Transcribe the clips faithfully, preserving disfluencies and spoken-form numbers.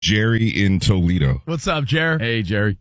Jerry in Toledo. What's up, Jerry? Hey, Jerry.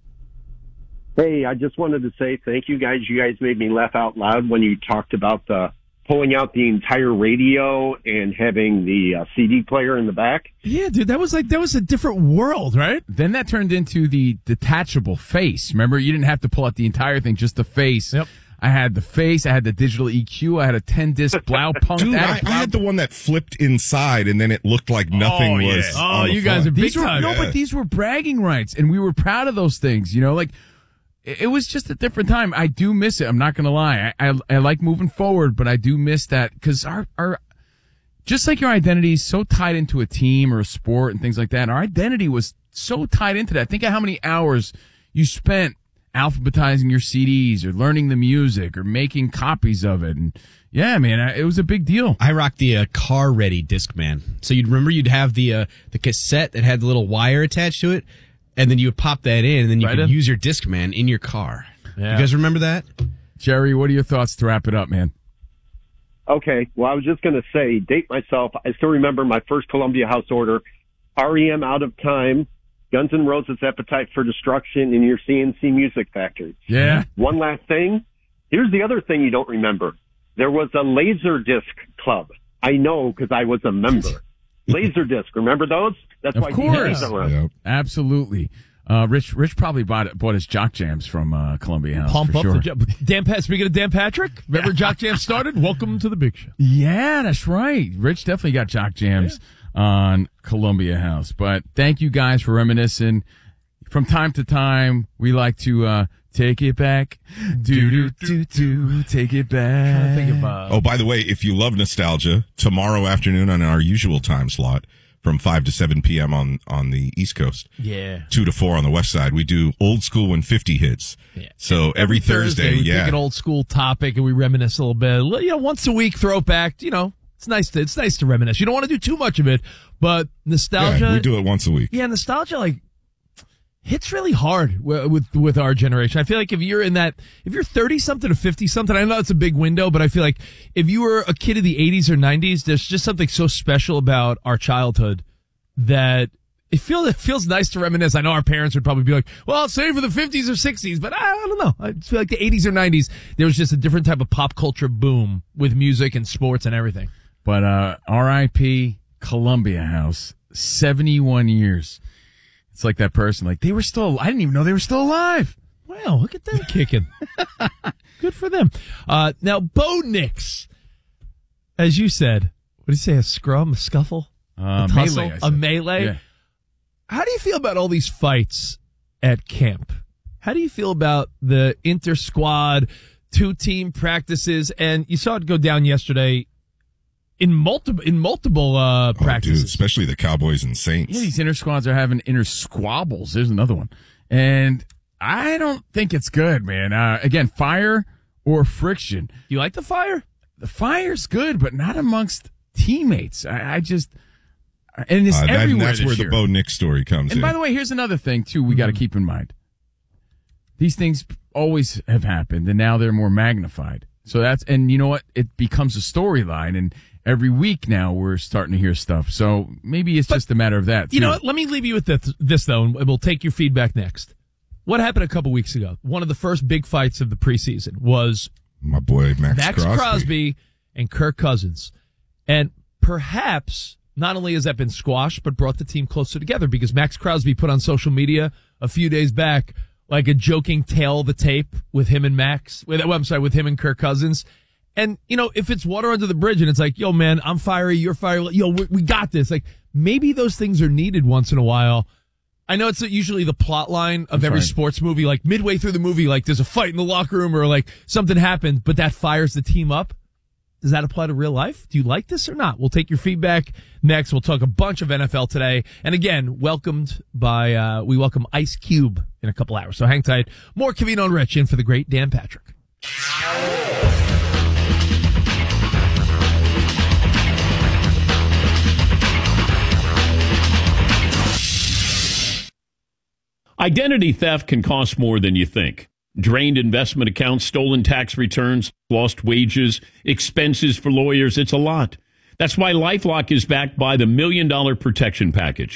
Hey, I just wanted to say thank you guys. You guys made me laugh out loud when you talked about the pulling out the entire radio and having the uh, C D player in the back. Yeah, dude, that was like that was a different world, right? Then that turned into the detachable face. Remember, you didn't have to pull out the entire thing, just the face. Yep. I had the face. I had the digital E Q. I had a ten-disc Blaupunk. Dude, I, I, I had the one that flipped inside, and then it looked like nothing Oh, yeah. was. Oh, on the you guys front. are big these were, time. no, but these were bragging rights, and we were proud of those things. You know, like it, it was just a different time. I do miss it. I'm not going to lie. I, I I like moving forward, but I do miss that because our our just like your identity is so tied into a team or a sport and things like that. Our identity was so tied into that. Think of how many hours you spent alphabetizing your C Ds or learning the music or making copies of it. And yeah, man, it was a big deal. I rocked the uh, car ready Discman. So you'd remember you'd have the uh, the cassette that had the little wire attached to it, and then you would pop that in, and then you Right could in. use your Discman in your car. Yeah. You guys remember that? Jerry, what are your thoughts to wrap it up, man? Okay, well, I was just going to say, date myself. I still remember my first Columbia House order, R E M Out of Time, Guns N' Roses Appetite for Destruction, and your C N C Music Factory. Yeah. One last thing. Here's the other thing you don't remember. There was a Laserdisc club. I know because I was a member. Laserdisc, remember those? That's Of why course. D V Ds around. Yep. Absolutely. Uh, Rich Rich probably bought it, bought his Jock Jams from uh, Columbia House. Pump for up sure. the jo- Dan Pat. Speaking of Dan Patrick, remember Jock Jam started? Welcome to the big show. Yeah, that's right. Rich definitely got Jock Jams on Columbia House. But thank you guys for reminiscing. From time to time, we like to uh, take it back. Do do do do. Take it back. I think of uh, Oh, by the way, if you love nostalgia, tomorrow afternoon on our usual time slot from five to seven p.m. on, on the East Coast, yeah. two to four on the West Side, we do old school when fifty hits. Yeah. So every, Thursday, we yeah. pick an old school topic and we reminisce a little bit. You know, once a week, throwback. You know, it's nice to it's nice to reminisce. You don't want to do too much of it, but nostalgia. Yeah, we do it once a week. Yeah, nostalgia like hits really hard wi- with with our generation. I feel like if you're in that, if you're thirty something to fifty something, I know it's a big window, but I feel like if you were a kid of the eighties or nineties, there's just something so special about our childhood that it feels it feels nice to reminisce. I know our parents would probably be like, "Well, save for the fifties or sixties," but I, I don't know. I feel like the eighties or nineties, there was just a different type of pop culture boom with music and sports and everything. But uh, R I P Columbia House, seventy-one years. It's like that person, like they were still, I didn't even know they were still alive. Wow, look at them kicking. Good for them. Uh, now, Bo Nix, as you said, what did you say, a scrum, a scuffle? Uh, a tussle, melee, I a said. melee? Yeah. How do you feel about all these fights at camp? How do you feel about the inter-squad, two-team practices? And you saw it go down yesterday in multiple in multiple uh, Oh, practices. dude, especially the Cowboys and Saints. Yeah, these inner squads are having inner squabbles. There's another one. And I don't think it's good, man. Uh, again, fire or friction. Do you like the fire? The fire's good, but not amongst teammates. I, I just, and it's Uh, that- everywhere that's this where year. the Bo Nick story comes And in. by the way, here's another thing, too, we got to keep in mind. These things always have happened, and now they're more magnified. So that's, and you know what? It becomes a storyline, and every week now we're starting to hear stuff. So maybe it's But, just a matter of that. You too. know what? Let me leave you with this, this, though, and we'll take your feedback next. What happened a couple weeks ago? One of the first big fights of the preseason was My boy Max, Max Crosby. Crosby and Kirk Cousins. And perhaps not only has that been squashed, but brought the team closer together because Max Crosby put on social media a few days back like a joking tale of the tape with him and Max. With, well, I'm sorry, with him and Kirk Cousins. And, you know, if it's water under the bridge and it's like, yo, man, I'm fiery, you're fiery, yo, we, we got this. Like, maybe those things are needed once in a while. I know it's usually the plot line of That's every right. sports movie, like midway through the movie, like there's a fight in the locker room or like something happened, but that fires the team up. Does that apply to real life? Do you like this or not? We'll take your feedback next. We'll talk a bunch of N F L today. And again, welcomed by, uh, we welcome Ice Cube in a couple hours. So hang tight. More Covino and Rich in for the great Dan Patrick. Identity theft can cost more than you think. Drained investment accounts, stolen tax returns, lost wages, expenses for lawyers. It's a lot. That's why LifeLock is backed by the Million Dollar Protection Package.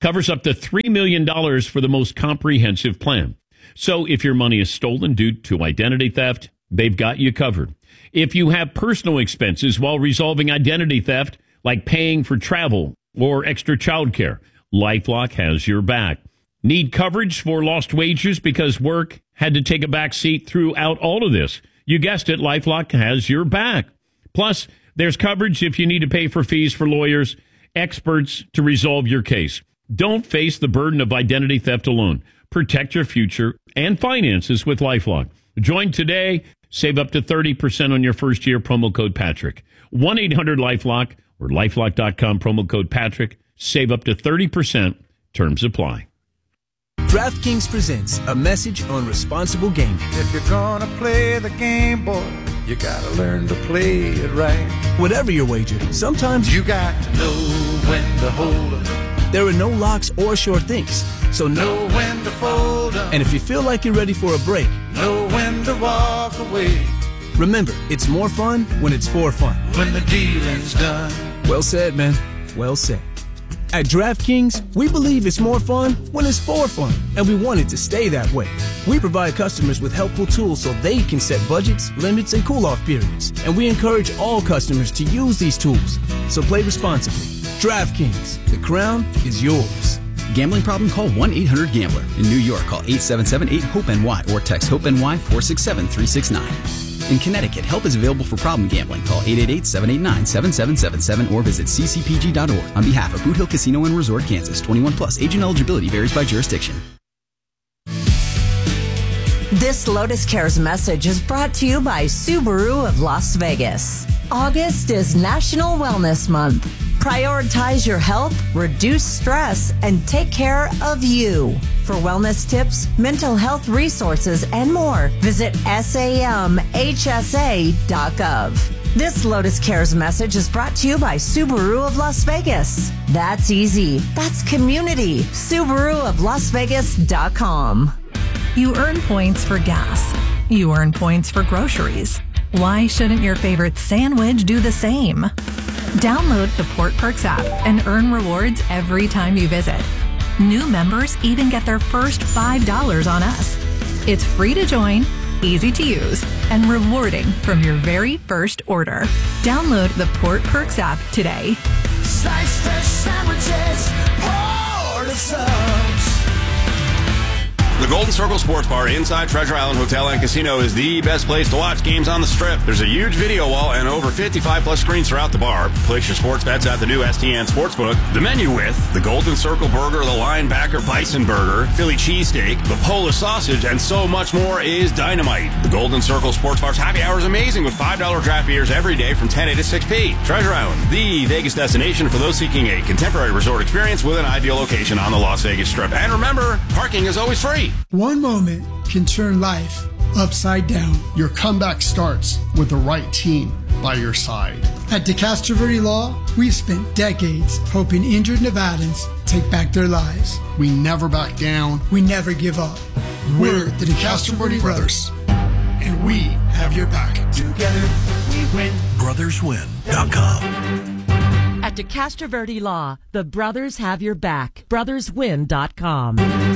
Covers up to three million dollars for the most comprehensive plan. So if your money is stolen due to identity theft, they've got you covered. If you have personal expenses while resolving identity theft, like paying for travel or extra childcare, LifeLock has your back. Need coverage for lost wages because work had to take a back seat throughout all of this? You guessed it, LifeLock has your back. Plus, there's coverage if you need to pay for fees for lawyers, experts to resolve your case. Don't face the burden of identity theft alone. Protect your future and finances with LifeLock. Join today. Save up to thirty percent on your first year. Promo code Patrick. one eight hundred LifeLock or lifelock dot com. Promo code Patrick. Save up to thirty percent. Terms apply. DraftKings presents a message on responsible gaming. If you're gonna play the game, boy, you gotta learn to play it right. Whatever your wager, sometimes you got to know when to hold up. There are no locks or sure things, so know when to fold up. And if you feel like you're ready for a break, know when to walk away. Remember, it's more fun when it's for fun. When the dealing's done. Well said, man. Well said. At DraftKings, we believe it's more fun when it's for fun, and we want it to stay that way. We provide customers with helpful tools so they can set budgets, limits, and cool-off periods. And we encourage all customers to use these tools. So play responsibly. DraftKings, the crown is yours. Gambling problem? Call one eight hundred gambler. In New York, call eight seven seven eight hope N Y or text HOPE-NY four six seven three six nine. In Connecticut, help is available for problem gambling. Call eight eight eight seven eight nine seven seven seven seven or visit c c p g dot org. On behalf of Boot Hill Casino and Resort, Kansas, twenty-one plus. Agent eligibility varies by jurisdiction. This Lotus Cares message is brought to you by Subaru of Las Vegas. August is National Wellness Month. Prioritize your health, reduce stress, and take care of you. For wellness tips, mental health resources, and more, visit sam h s a dot gov. This Lotus Cares message is brought to you by Subaru of Las Vegas. That's easy. That's community. Subaru of Las Vegas dot com. You earn points for gas. You earn points for groceries. Why shouldn't your favorite sandwich do the same? Download the Port Perks app and earn rewards every time you visit. New members even get their first five dollars on us. It's free to join, easy to use, and rewarding from your very first order. Download the Port Perks app today. Slice fresh sandwiches, Port of Subs. The Golden Circle Sports Bar inside Treasure Island Hotel and Casino is the best place to watch games on the Strip. There's a huge video wall and over fifty-five plus screens throughout the bar. Place your sports bets at the new S T N Sportsbook. The menu with the Golden Circle Burger, the Linebacker Bison Burger, Philly Cheesesteak, the Polish Sausage, and so much more is dynamite. The Golden Circle Sports Bar's happy hour is amazing with five dollar draft beers every day from ten a to six p. Treasure Island, the Vegas destination for those seeking a contemporary resort experience with an ideal location on the Las Vegas Strip. And remember, parking is always free. One moment can turn life upside down. Your comeback starts with the right team by your side. At DeCastro Verde Law, we've spent decades helping injured Nevadans take back their lives. We never back down. We never give up. We're the DeCastro Verde Brothers, and we have your back. Together we win. brothers win dot com. At DeCastro Verde Law, the brothers have your back. brothers win dot com.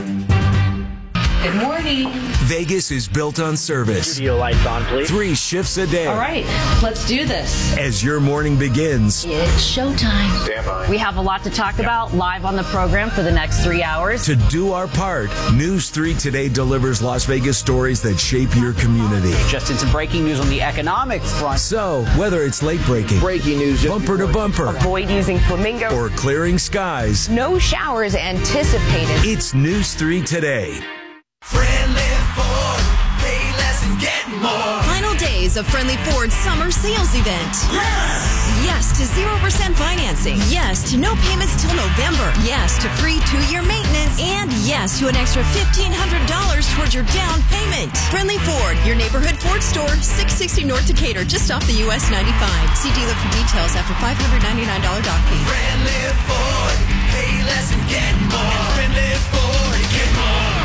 Good morning. Vegas is built on service. Studio lights on, please. Three shifts a day. All right, let's do this. As your morning begins, it's showtime. Stand by. We have a lot to talk about live on the program for the next three hours. To do our part, News three Today delivers Las Vegas stories that shape your community. Just in some breaking news on the economic front. So, whether it's late breaking, breaking news, bumper to bumper, avoid using flamingo, or clearing skies, no showers anticipated. It's News three Today. Friendly Ford, pay less and get more. Final days of Friendly Ford's summer sales event. Yes! Yes to zero percent financing. Yes to no payments till November. Yes to free two-year maintenance. And yes to an extra fifteen hundred dollars towards your down payment. Friendly Ford, your neighborhood Ford store, six sixty North Decatur, just off the U S ninety-five. See dealer for details after five hundred ninety-nine dollars dock fee. Friendly Ford, pay less and get more. Friendly Ford, get more.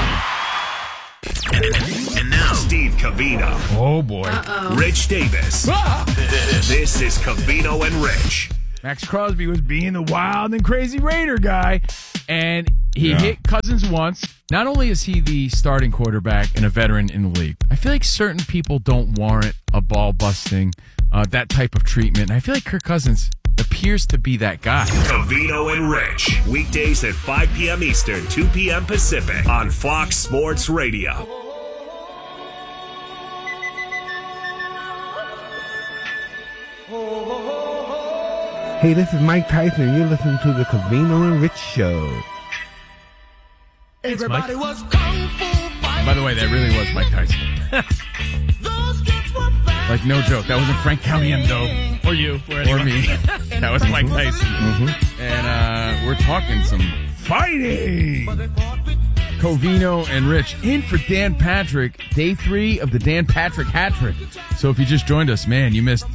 And now, Steve Covino. Oh, boy. Uh-oh. Rich Davis. Ah! This is Covino and Rich. Max Crosby was being the wild and crazy Raider guy, And he Yeah. hit Cousins once. Not only is he the starting quarterback and a veteran in the league, I feel like certain people don't warrant a ball busting, uh, that type of treatment. And I feel like Kirk Cousins appears to be that guy. Covino and Rich. Weekdays at five p.m. Eastern, two p.m. Pacific on Fox Sports Radio. Hey, this is Mike Tyson, and you're listening to the Covino and Rich Show. Everybody was kung fu fighting. By the way, that really was Mike Tyson. Like, no joke. That wasn't Frank Caliendo. Or you. Or me. That was Mike Tyson. Mm-hmm. And uh, we're talking some fighting. Covino and Rich in for Dan Patrick. Day three of the Dan Patrick hat trick. So if you just joined us, man, you missed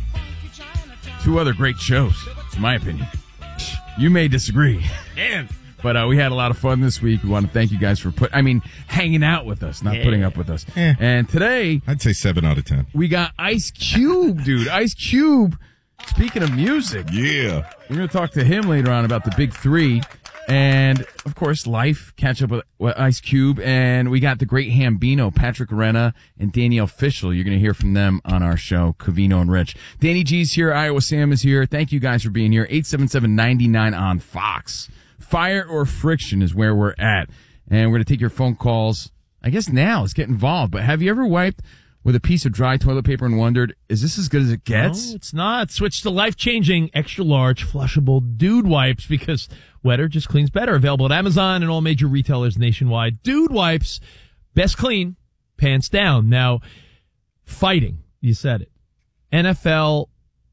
two other great shows, in my opinion. You may disagree. Man. But uh, we had a lot of fun this week. We want to thank you guys for put. I mean, hanging out with us, not Yeah. putting up with us. Eh. And today, I'd say seven out of ten. we got Ice Cube, dude. Ice Cube. Speaking of music, yeah, we're going to talk to him later on about the big three, and of course, life. Catch up with, with Ice Cube, and we got the great Hambino, Patrick Arena, and Danielle Fishel. You're going to hear from them on our show, Covino and Rich. Danny G's here. Iowa Sam is here. Thank you guys for being here. eight seven seven, nine nine on Fox. Fire or friction is where we're at. And we're going to take your phone calls. I guess now, let's get involved. But have you ever wiped with a piece of dry toilet paper and wondered, is this as good as it gets? No, it's not. Switch to life-changing, extra-large, flushable Dude Wipes because wetter just cleans better. Available at Amazon and all major retailers nationwide. Dude Wipes, best clean, pants down. Now, fighting, you said it. N F L,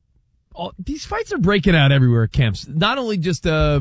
all, these fights are breaking out everywhere at camps. Not only just uh,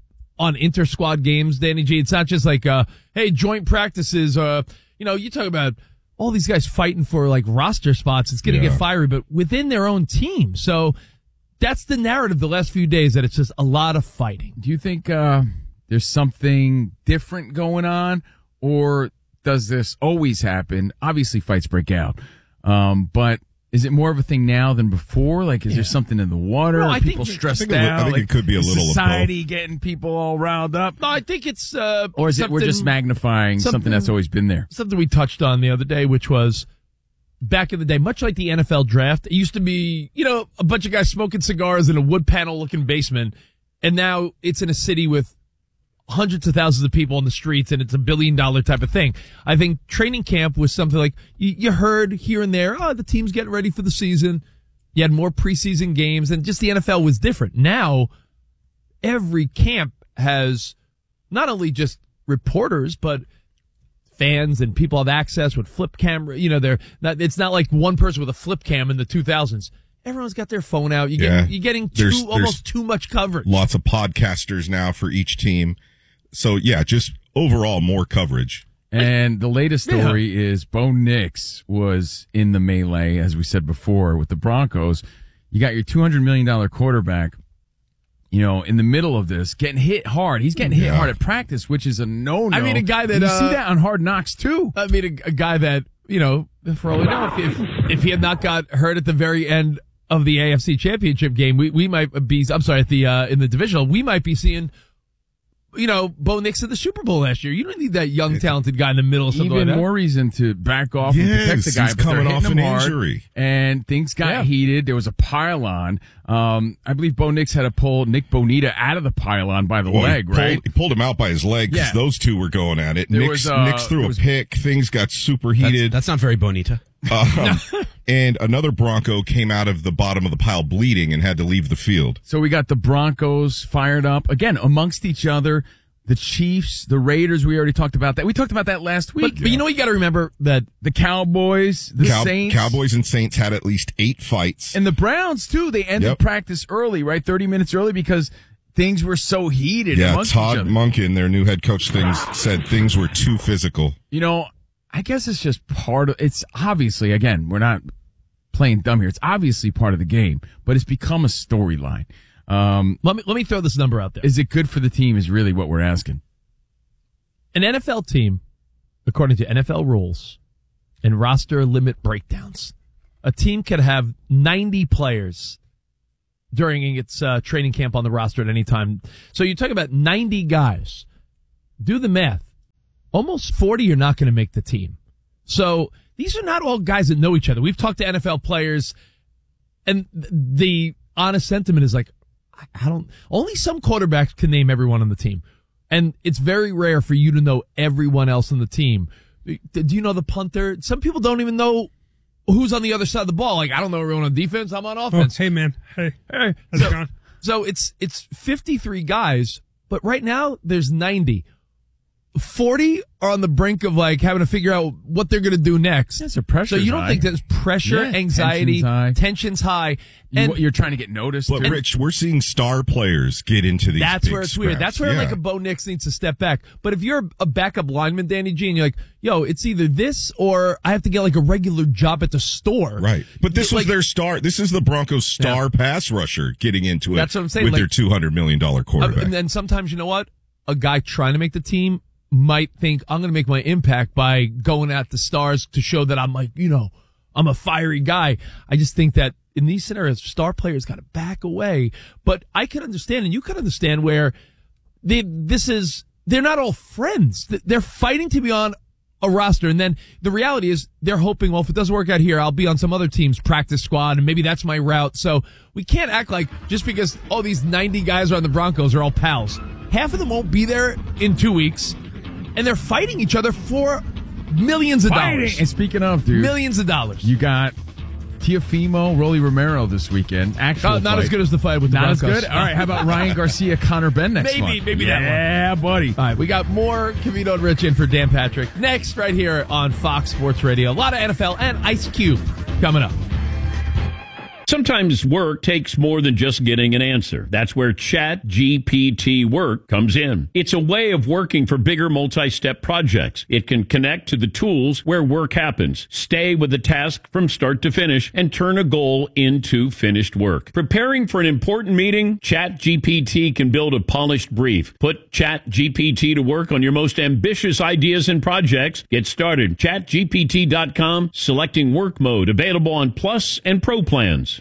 on inter-squad games, Danny G. It's not just like, uh, hey, joint practices. Uh, you know, you talk about all these guys fighting for like roster spots. It's going to Yeah. get fiery, but within their own team. So that's the narrative the last few days, that it's just a lot of fighting. Do you think uh, there's something different going on, or does this always happen? Obviously, fights break out, um, but is it more of a thing now than before? Like, is there something in the water? No, Are I think- people I stressed think it- I out? think Like, it could be a is little of society getting people all riled up. No, I think it's uh, Or is it we're just something- magnifying something, that's always been there? Something we touched on the other day, which was back in the day, much like the N F L draft, it used to be, you know, a bunch of guys smoking cigars in a wood panel looking basement. And now it's in a city with hundreds of thousands of people on the streets, and it's a billion dollar type of thing. I think training camp was something like you, you heard here and there, oh, the team's getting ready for the season. You had more preseason games, and just the N F L was different. Now, every camp has not only just reporters, but fans and people have access with flip camera. You know, they're not, it's not like one person with a flip cam in the two thousands. Everyone's got their phone out. You get, Yeah. you're getting too, There's- there's almost too much coverage. Lots of podcasters now for each team. So, yeah, just overall more coverage. And the latest story is Bo Nix was in the melee, as we said before, with the Broncos. You got your two hundred million dollars quarterback, you know, in the middle of this, getting hit hard. He's getting hit Yeah. hard at practice, which is a no-no. I mean, a guy that you uh, see that on Hard Knocks too. I mean, a, a guy that, you know, for all we know, if, if if he had not got hurt at the very end of the A F C Championship game, we we might be. I'm sorry, at the uh, in the divisional, we might be seeing, you know, Bo Nix at the Super Bowl last year. You don't need that young, talented guy in the middle of something Even like that. more reason to back off and protect Yes, the guy. he's but they're coming hitting off him an hard, injury. and things got Yeah. heated. There was a pylon. Um, I believe Bo Nix had to pull Nick Bonita out of the pylon by the Boy, leg, he pulled, right? He pulled him out by his leg because Yeah. those two were going at it. There Nix, was, uh, Nix threw there a was- pick. Things got superheated. That's not very bonita. Um, and another Bronco came out of the bottom of the pile bleeding and had to leave the field. So we got the Broncos fired up again amongst each other. The Chiefs, the Raiders. We already talked about that. We talked about that last week. But, but you know, you got to remember that the Cowboys, the Cow- Saints, Cowboys and Saints had at least eight fights. and the Browns too. They ended Yep. practice early, right? thirty minutes early because things were so heated Yeah, amongst each Todd other. Monken, their new head coach, things said things were too physical. You know, I guess it's just part of, it's obviously, again, we're not playing dumb here. It's obviously part of the game, but it's become a storyline. Um, let me, let me throw this number out there. Is it good for the team is really what we're asking. An N F L team, according to N F L rules and roster limit breakdowns, a team could have ninety players during its uh, training camp on the roster at any time. So you talk about ninety guys. do the math. Almost forty are not going to make the team. So these are not all guys that know each other. We've talked to N F L players, and the honest sentiment is like, I don't, only some quarterbacks can name everyone on the team. And it's very rare for you to know everyone else on the team. Do you know the punter? Some people don't even know who's on the other side of the ball. Like, I don't know everyone on defense. I'm on offense. Oh, hey, man. Hey. Hey. How's So, it going? so it's, it's fifty-three guys, but right now there's ninety. forty are on the brink of like having to figure out what they're going to do next. That's a pressure. So you don't high. think there's pressure, Yeah, anxiety, tension's high. tension's high, and you, you're trying to get noticed. But too. Rich, we're seeing star players get into these. that's big where it's weird. scraps. That's where Yeah. like a Bo Nix needs to step back. But if you're a backup lineman, Danny G, and you're like, yo, it's either this or I have to get like a regular job at the store. Right. But this was Like- their star. This is the Broncos' star pass rusher getting into it. That's what I'm saying, With like- their two hundred million dollars quarterback. Uh, and then sometimes, you know what? A guy trying to make the team might think, I'm going to make my impact by going at the stars to show that I'm like, you know, I'm a fiery guy. I just think that in these scenarios, star players got to back away. But I could understand, and you could understand where they, this is, they're not all friends. They're fighting to be on a roster. And then the reality is they're hoping, well, if it doesn't work out here, I'll be on some other team's practice squad and maybe that's my route. So we can't act like just because all these ninety guys are on the Broncos are all pals. Half of them won't be there in two weeks and they're fighting each other for millions of Fighting. dollars. And speaking of, dude, Millions of dollars. you got Teofimo, Rolly Romero this weekend. Actual Uh, not fight. as good as the fight with the Not as Broncos. good? All right, how about Ryan Garcia, Connor Ben next Maybe, month? maybe that one. Yeah, buddy. All right, we got more Cavino and Rich in for Dan Patrick next right here on Fox Sports Radio. A lot of N F L and Ice Cube coming up. Sometimes work takes more than just getting an answer. That's where Chat G P T Work comes in. It's a way of working for bigger multi-step projects. It can connect to the tools where work happens, stay with the task from start to finish, and turn a goal into finished work. Preparing for an important meeting? Chat G P T can build a polished brief. Put Chat G P T to work on your most ambitious ideas and projects. Get started. chat G P T dot com, selecting work mode, available on Plus and Pro plans.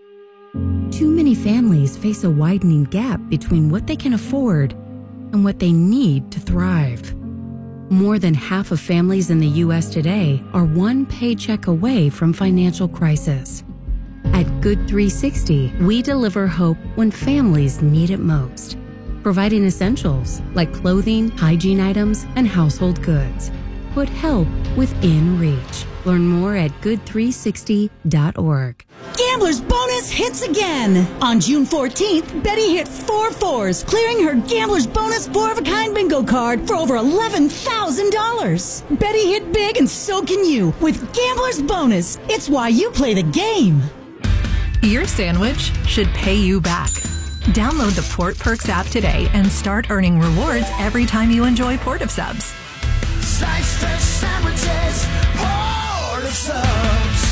Too many families face a widening gap between what they can afford and what they need to thrive. More than half of families in the U S today are one paycheck away from financial crisis. At Good three sixty, we deliver hope when families need it most, providing essentials like clothing, hygiene items, and household goods. Put help within reach. Learn more at good three sixty dot org. Gambler's Bonus hits again. On June fourteenth, Betty hit four fours, clearing her Gambler's Bonus four-of-a-kind bingo card for over eleven thousand dollars. Betty hit big and so can you with Gambler's Bonus. It's why you play the game. Your sandwich should pay you back. Download the Port Perks app today and start earning rewards every time you enjoy Port of Subs. Slice fresh sandwiches, Port of Subs.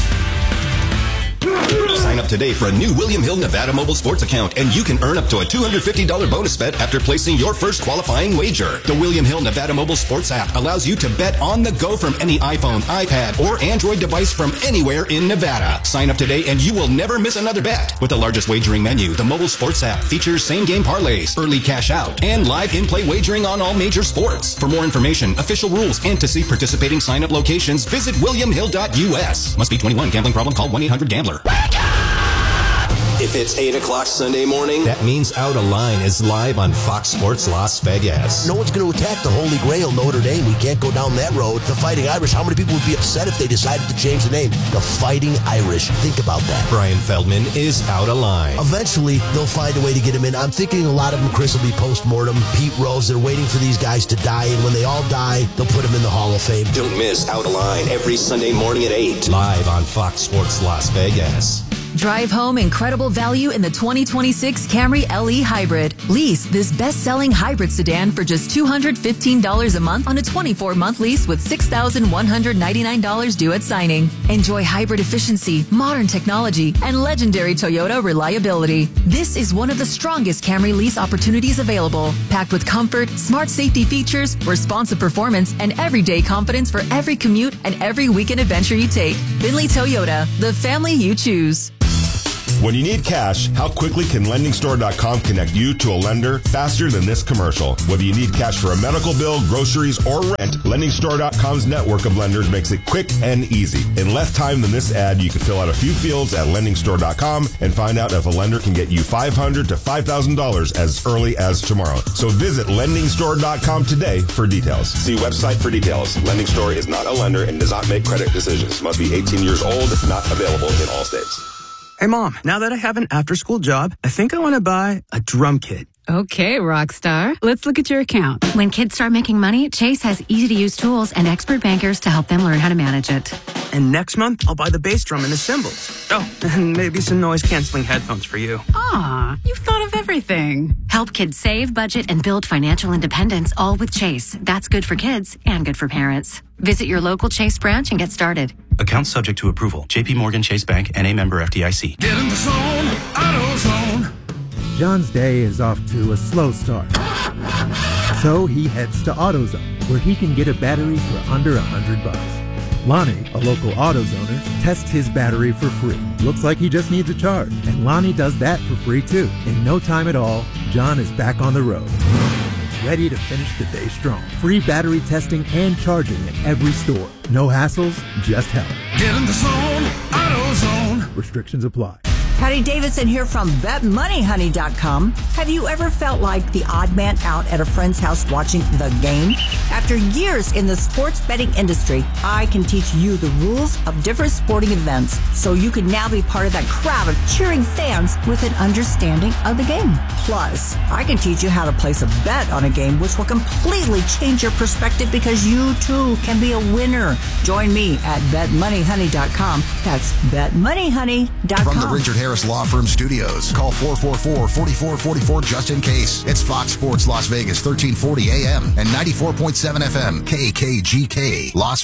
Sign up today for a new William Hill Nevada mobile sports account, and you can earn up to a two hundred fifty dollars bonus bet after placing your first qualifying wager. The William Hill Nevada mobile sports app allows you to bet on the go from any iPhone, iPad, or Android device from anywhere in Nevada. Sign up today and you will never miss another bet. With the largest wagering menu, the mobile sports app features same-game parlays, early cash out, and live in-play wagering on all major sports. For more information, official rules, and to see participating sign-up locations, visit william hill dot U S. Must be twenty-one. Gambling problem? Call one eight hundred gambler. If it's eight o'clock Sunday morning, that means Out of Line is live on Fox Sports Las Vegas. No one's going to attack the Holy Grail, Notre Dame. We can't go down that road. The Fighting Irish, how many people would be upset if they decided to change the name? The Fighting Irish. Think about that. Brian Feldman is Out of Line. Eventually, they'll find a way to get him in. I'm thinking a lot of them, Chris, will be post-mortem. Pete Rose, they're waiting for these guys to die, and when they all die, they'll put them in the Hall of Fame. Don't miss Out of Line every Sunday morning at eight. Live on Fox Sports Las Vegas. Drive home incredible value in the twenty twenty-six Camry L E Hybrid. Lease this best-selling hybrid sedan for just two hundred fifteen dollars a month on a twenty-four month lease with six thousand one hundred ninety-nine dollars due at signing. Enjoy hybrid efficiency, modern technology, and legendary Toyota reliability. This is one of the strongest Camry lease opportunities available, packed with comfort, smart safety features, responsive performance, and everyday confidence for every commute and every weekend adventure you take. Finley Toyota, the family you choose. When you need cash, how quickly can lending store dot com connect you to a lender faster than this commercial? Whether you need cash for a medical bill, groceries, or rent, lending store dot com's network of lenders makes it quick and easy. In less time than this ad, you can fill out a few fields at lending store dot com and find out if a lender can get you five hundred dollars to five thousand dollars as early as tomorrow. So visit lending store dot com today for details. See website for details. Lending Store is not a lender and does not make credit decisions. Must be eighteen years old. Not available in all states. Hey, Mom, now that I have an after-school job, I think I want to buy a drum kit. Okay, rock star. Let's look at your account. When kids start making money, Chase has easy-to-use tools and expert bankers to help them learn how to manage it. And next month, I'll buy the bass drum and the cymbals. Oh, and maybe some noise-canceling headphones for you. Aw, you've thought of everything. Help kids save, budget, and build financial independence, all with Chase. That's good for kids and good for parents. Visit your local Chase branch and get started. Account subject to approval. J P Morgan Chase Bank, N A member F D I C. Get in the zone, AutoZone. John's day is off to a slow start. So he heads to AutoZone, where he can get a battery for under a hundred bucks. Lonnie, a local AutoZoner, tests his battery for free. Looks like he just needs a charge, and Lonnie does that for free too. In no time at all, John is back on the road, ready to finish the day strong. Free battery testing and charging at every store. No hassles, just help. Get in the zone, AutoZone. Restrictions apply. Patty Davidson here from bet money honey dot com. Have you ever felt like the odd man out at a friend's house watching the game? After years in the sports betting industry, I can teach you the rules of different sporting events so you can now be part of that crowd of cheering fans with an understanding of the game. Plus, I can teach you how to place a bet on a game which will completely change your perspective because you too can be a winner. Join me at bet money honey dot com. That's bet money honey dot com. From the Richard Harris Law Firm Studios, call four four four, four four four four just in case. It's Fox Sports Las Vegas, thirteen forty A M and ninety-four point seven F M, K K G K, Las Vegas.